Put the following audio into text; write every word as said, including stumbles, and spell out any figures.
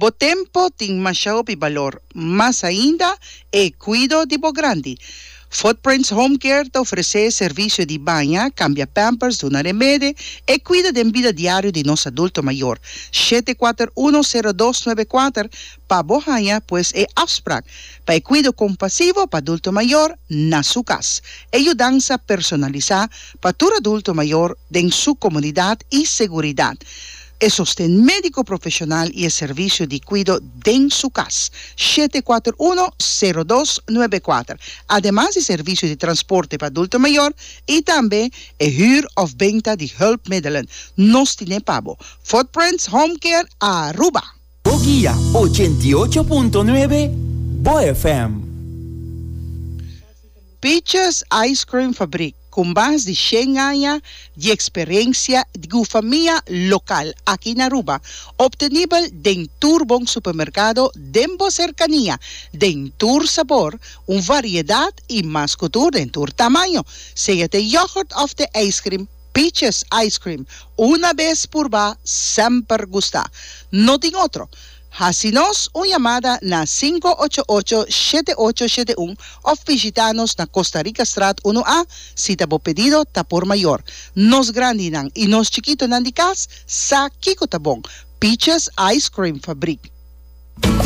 Bo tempo ting masyao pi valor. Mas ainda, e cuido di bo grande. Footprints Home Care te oferece serviço de banha, cambia pampers, dona remédio e cuida da vida diária de nosso adulto maior. sete quatro um zero dois nove quatro para Bohanha, pois é afspraak para cuido compassivo para adulto maior na sua casa. E ajudança personalizada para todo adulto maior em sua comunidade e segurança. E sostén médico profissional e serviço de cuido em sua casa. sete quatro um zero dois nove quatro. Además de serviço de transporte para adulto maior e também é huur of venta de hulpmiddelen. Nos tiene pabo. Footprints Home Care Aruba. Boguía ochenta y ocho punto nueve Bo F M. Peaches Ice Cream Fabric, com mais de cem anos de experiência de família local aqui na Aruba, obtenível dentro do bom supermercado dentro cercania, dentro sabor, uma variedade e mais cultura dentro tamanho, seja de yogurt of the ice cream. Peaches Ice Cream, uma vez por vez, sempre gusta. No tem outro. Hacinos uma chamada na cinco oito oito sete oito sete um ou visitanos na Costa Rica Strat um A, se tabo pedido tá por maior. Nos grande nang e nos chiquito nang di casa, sa kiko tá bom. Peaches Ice Cream Fabric.